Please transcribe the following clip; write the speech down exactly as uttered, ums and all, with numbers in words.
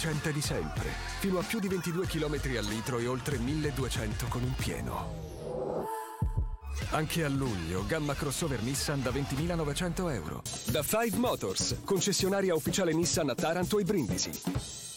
efficiente di sempre, fino a più di ventidue chilometri al litro e oltre milleduecento con un pieno. Anche a luglio, gamma crossover Nissan da ventimilanovecento euro. Da Five Motors, concessionaria ufficiale Nissan a Taranto e Brindisi.